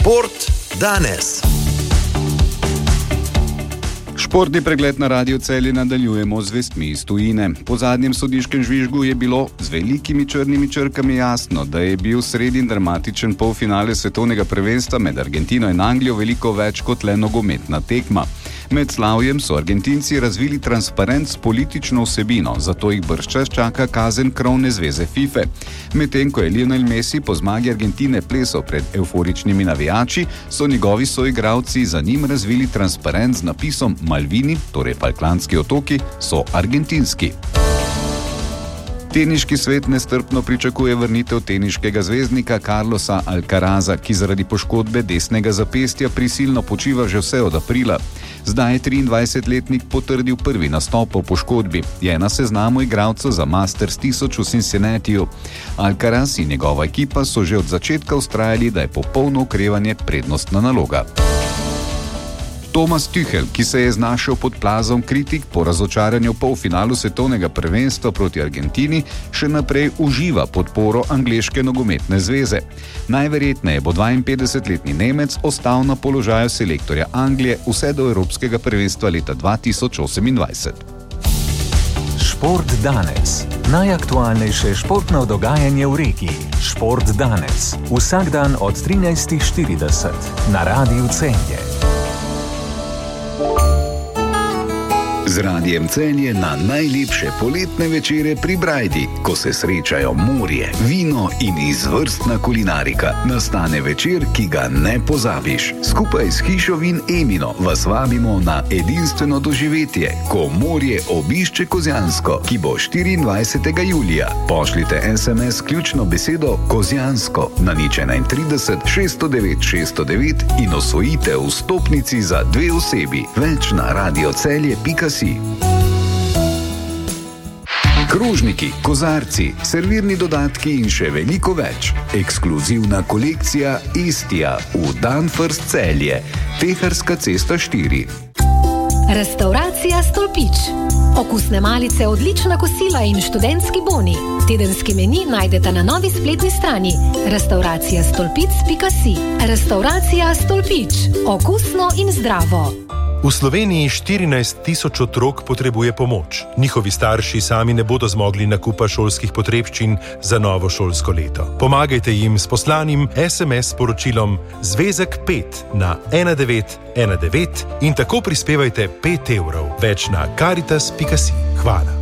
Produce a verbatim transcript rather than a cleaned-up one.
Šport danes. Športni pregled na Radiu Celje nadaljujemo z vestmi iz tujine. Po zadnjem sodniškem žvižgu je bilo z velikimi črnimi črkami jasno, da je bil sredin dramatičen polfinale svetovnega prvenstva med Argentino in Anglijo veliko več kot le nogometna tekma. Med slavjem so Argentinci razvili transparent s politično vsebino, zato jih bržčas čaka kazen krovne zveze FIFA. Medtem ko je Lionel Messi po zmagi Argentine plesal pred evforičnimi navijači, so njegovi soigralci za njim razvili transparent z napisom Malvini, torej Falklandski otoki, so argentinski. Teniški svet nestrpno pričakuje vrnitev teniškega zvezdnika Carlosa Alcaraza, ki zaradi poškodbe desnega zapestja prisilno počiva že vse od aprila. Zdaj je triindvajsetletnik potrdil prvi nastop po poškodbi. Je na seznamu igralcev za Masters tisoč v Cincinnatiju. Alcaraz in njegova ekipa so že od začetka vztrajali, da je popolno okrevanje prednostna naloga. Thomas Tuchel, ki se je znašel pod plazom kritik po razočaranju v polfinalu svetovnega prvenstva proti Argentini, še naprej uživa podporo angleške nogometne zveze. Najverjetneje bo dvainpetdesetletni Nemec ostal na položaju selektorja Anglije vse do evropskega prvenstva leta dva tisoč osemindvajset. Šport danes. Najaktualnejše športno dogajanje v regiji. Šport danes. Vsak dan od trinajstih štirideset na Radiu Celje. Z Radijem Celje na najlepše poletne večere pri Brajdi, ko se srečajo morje, vino in izvrstna kulinarika. Nastane večer, ki ga ne pozabiš. Skupaj s hišo Vin Emino vas vabimo na edinstveno doživetje, ko morje obišče Kozjansko, ki bo štiriindvajsetega julija. Pošljite es em es ključno besedo Kozjansko na nič enaintrideset šeststo devet šeststo devet in osvojite vstopnici za dve osebi. Več na radiocelje pika si. Krožniki, kozarci, servirni dodatki in še veliko več. Ekskluzivna kolekcija Istija v Danfirst Celje, Teharska cesta štiri. Restauracija Stolpič. Okusne malice, odlična kosila in študentski boni. Tedenski meni najdete na novi spletni strani restauracija stolpic pika si. Restauracija Stolpič. Okusno in zdravo. V Sloveniji štirinajst tisoč otrok potrebuje pomoč. Njihovi starši sami ne bodo zmogli nakupa šolskih potrebščin za novo šolsko leto. Pomagajte jim s poslanim es em es sporočilom Zvezek pet na ena devet ena devet in tako prispevajte pet evrov. Več na karitas pika si. Hvala.